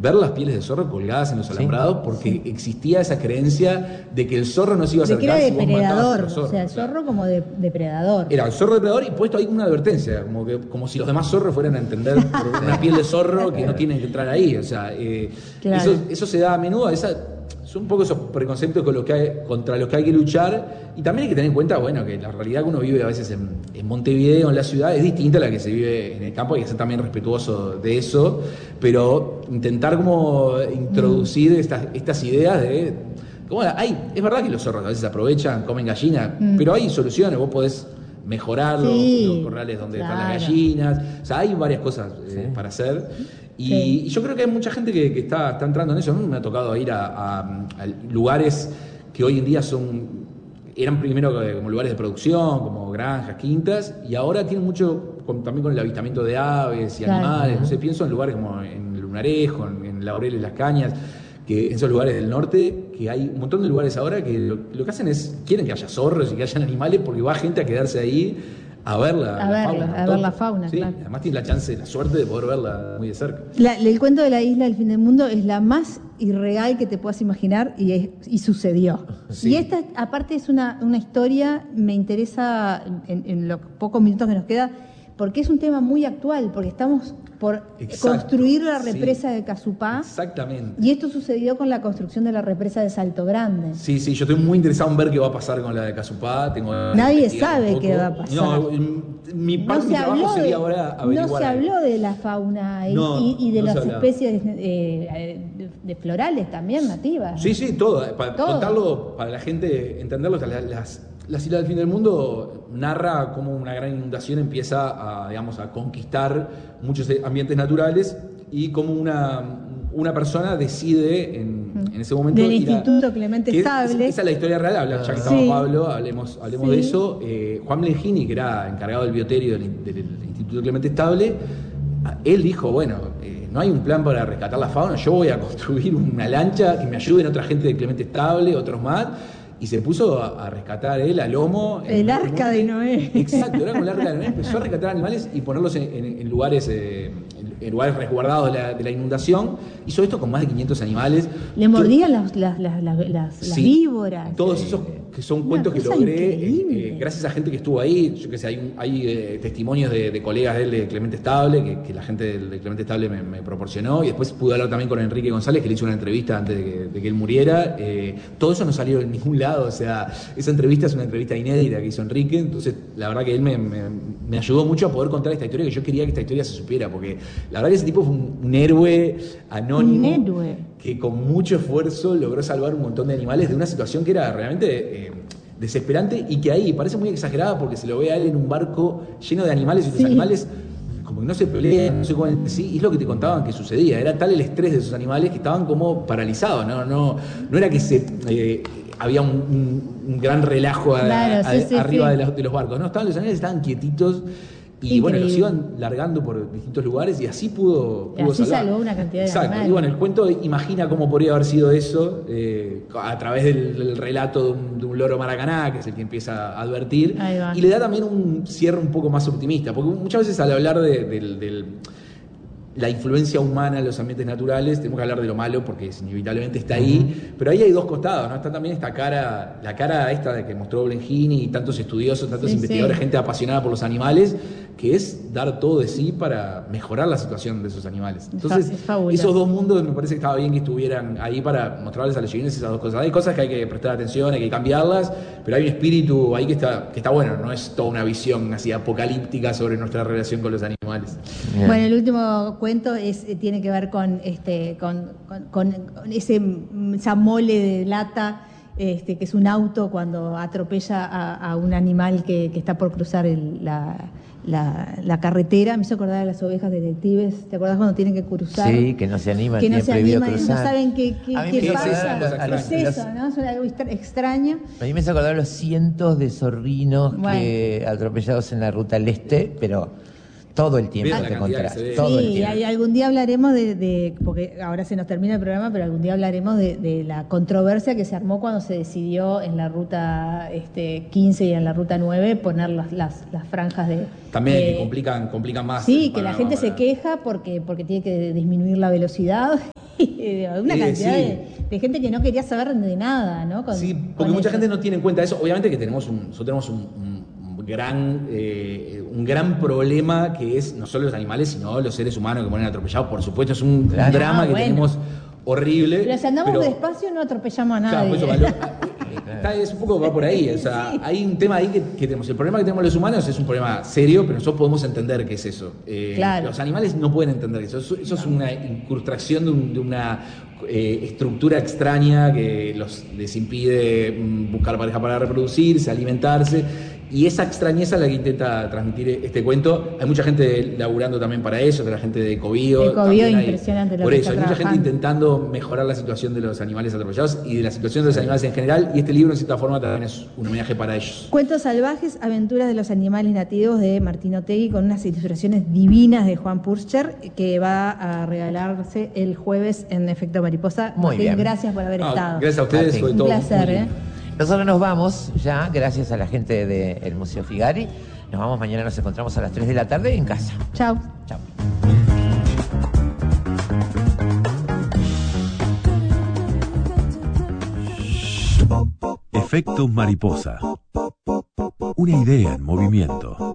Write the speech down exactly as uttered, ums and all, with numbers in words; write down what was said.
ver las pieles de zorro colgadas en los alambrados, sí, porque sí. existía esa creencia de que el zorro no se iba a acercar. De que era si depredador, vos o sea, el zorro como de, depredador. Era el zorro depredador y puesto ahí una advertencia, como que como si los demás zorros fueran a entender por una piel de zorro que no tienen que entrar ahí. O sea, eh, claro. eso, eso se da a menudo, esa... Son un poco esos preconceptos con los que hay, contra los que hay que luchar, y también hay que tener en cuenta, bueno, que la realidad que uno vive a veces en, en Montevideo, en la ciudad, es distinta a la que se vive en el campo. Hay que ser también respetuoso de eso, pero intentar como introducir mm. estas, estas ideas de... Como hay, es verdad que los zorros a veces aprovechan, comen gallina, mm. pero hay soluciones, vos podés mejorar sí, los, los corrales donde claro. están las gallinas, o sea, hay varias cosas eh, sí. para hacer. Y, sí. y yo creo que hay mucha gente que, que está, está entrando en eso. ¿No? Me ha tocado ir a, a, a lugares que hoy en día son eran primero como lugares de producción, como granjas, quintas, y ahora tienen mucho con, también con el avistamiento de aves y claro. animales. No sé, pienso en lugares como en Lunarejo, en, en Laureles Las Cañas, que en esos lugares del norte, que hay un montón de lugares ahora que lo, lo que hacen es, quieren que haya zorros y que hayan animales porque va gente a quedarse ahí a ver la, a la verla, fauna. A ver la fauna, sí, claro. Además tiene la chance, la suerte de poder verla muy de cerca. La, el cuento de la isla del fin del mundo es la más irreal que te puedas imaginar y, es, y sucedió. Sí. Y esta, aparte, es una, una historia, me interesa en, en los pocos minutos que nos queda, porque es un tema muy actual, porque estamos por Exacto. construir la represa sí. de Casupá. Exactamente. Y esto sucedió con la construcción de la represa de Salto Grande. Sí, sí, yo estoy muy interesado en ver qué va a pasar con la de Casupá. Tengo Nadie sabe qué va a pasar. No, mi parte no mi trabajo de, sería ahora averiguar. No se habló de la fauna y, no, y, y de no las especies eh, de, de florales también nativas. Sí, sí, todo. Para todo. Contarlo, para la gente entenderlo, las, las Las Islas del Fin del Mundo narra cómo una gran inundación empieza a, digamos, a conquistar muchos ambientes naturales y cómo una, una persona decide en, en ese momento... Del Instituto a, Clemente Estable. Esa es la historia real, habla, ya que estamos sí. Pablo, hablemos, hablemos sí. de eso. Eh, Juan Blengini, que era encargado del bioterio del, del, del Instituto Clemente Estable, él dijo, bueno... Eh, no hay un plan para rescatar la fauna, yo voy a construir una lancha que me ayuden otra gente de Clemente Estable, otros más... Y se puso a, a rescatar él a lomo. El arca de Noé. Exacto, era como el arca de Noé. Empezó a rescatar animales y ponerlos en, en, en lugares eh, en, en lugares resguardados de la, de la inundación. Hizo esto con más de quinientos animales. Le mordían Yo, las, las, las, las, las, sí, las víboras. Todos esos que son cuentos que logré eh, eh, gracias a gente que estuvo ahí. Yo que sé, hay, hay eh, testimonios de, de colegas de él de Clemente Estable, que, que la gente de Clemente Estable me, me proporcionó. Y después pude hablar también con Enrique González, que le hizo una entrevista antes de que, de que él muriera. Eh, todo eso no salió de ningún lado. O sea, esa entrevista es una entrevista inédita que hizo Enrique, entonces la verdad que él me, me, me ayudó mucho a poder contar esta historia, que yo quería que esta historia se supiera, porque la verdad que ese tipo fue un, un héroe anónimo, un héroe. que con mucho esfuerzo logró salvar un montón de animales de una situación que era realmente... Eh, desesperante y que ahí parece muy exagerada porque se lo ve a él en un barco lleno de animales y los sí. animales como que no se pelean, no sé cómo decir, y es lo que te contaban que sucedía, era tal el estrés de esos animales que estaban como paralizados, no, no, no era que se eh, había un, un, un gran relajo a, claro, a, sí, sí, arriba sí. De, los, de los barcos, no, estaban los animales estaban quietitos. Y Increíble. Bueno, los iban largando por distintos lugares y así pudo, pudo así salvar. salvó una cantidad de Exacto. animales. Y bueno, el cuento imagina cómo podría haber sido eso eh, a través del, del relato de un, de un loro maracaná, que es el que empieza a advertir, y le da también un cierre un poco más optimista, porque muchas veces al hablar de, del, del la influencia humana en los ambientes naturales, tenemos que hablar de lo malo porque inevitablemente está ahí, uh-huh. pero ahí hay dos costados, ¿no? Está también esta cara, la cara esta de que mostró Blengini y tantos estudiosos, tantos sí, investigadores, sí. gente apasionada por los animales, que es dar todo de sí para mejorar la situación de esos animales. Entonces, esos dos mundos me parece que estaba bien que estuvieran ahí para mostrarles a los chilenos esas dos cosas. Hay cosas que hay que prestar atención, hay que cambiarlas, pero hay un espíritu ahí que está, que está bueno, no es toda una visión así apocalíptica sobre nuestra relación con los animales. Bien. Bueno, el último cuento es, tiene que ver con, este, con, con, con ese, esa mole de lata, este, que es un auto cuando atropella a, a un animal que, que está por cruzar el, la... La, la carretera. Me hizo acordar de las ovejas detectives. ¿Te acordás cuando tienen que cruzar? Sí, que no se animan, que no se animan, no saben qué, qué, qué pasa. Es eso, ¿no? Es algo extraño. A mí me hizo acordar los cientos de zorrinos bueno. que atropellados en la ruta al este, pero todo el tiempo te encontrás. Todo sí, el tiempo. Y algún día hablaremos de, de, porque ahora se nos termina el programa, pero algún día hablaremos de, de la controversia que se armó cuando se decidió en la ruta este, quince y en la ruta nueve poner las, las, las franjas de... También de, que complican, complican más. Sí, que la gente para... se queja porque, porque tiene que disminuir la velocidad. una eh, cantidad sí. de, de gente que no quería saber de nada, ¿no? Con, sí, porque mucha eso. gente no tiene en cuenta eso. Obviamente que tenemos un, nosotros tenemos un, un, un gran eh, un gran problema que es no solo los animales, sino los seres humanos que mueren atropellados. Por supuesto, es un claro. drama ah, que bueno. tenemos horrible. Pero si andamos pero, despacio no atropellamos a nadie. Claro, eso, valor, está, es un poco va por ahí. O sea, sí. hay un tema ahí que, que tenemos. El problema que tenemos los humanos es un problema serio, pero nosotros podemos entender qué es eso. Eh, claro. Los animales no pueden entender eso. Eso, eso no. es una incrustación de, un, de una eh, estructura extraña que los, les impide buscar pareja para reproducirse, alimentarse. Y esa extrañeza es la que intenta transmitir este cuento. Hay mucha gente laburando también para eso, de la gente de Ecobio. Ecobio, impresionante. Hay, lo por que eso, hay mucha gente intentando mejorar la situación de los animales atropellados y de la situación de los animales en general. Y este libro, en cierta forma, también es un homenaje para ellos. Cuentos salvajes, aventuras de los animales nativos de Martín Otegui, con unas ilustraciones divinas de Juan Purcher, que va a regalarse el jueves en Efecto Mariposa. Muy Martín, bien. Gracias por haber no, estado. Gracias a ustedes. Un sobre todo, placer, ¿eh? Nosotros nos vamos ya, gracias a la gente del Museo Figari. Nos vamos, mañana nos encontramos a las tres de la tarde en casa. Chao. Chao. Efecto Mariposa. Una idea en movimiento.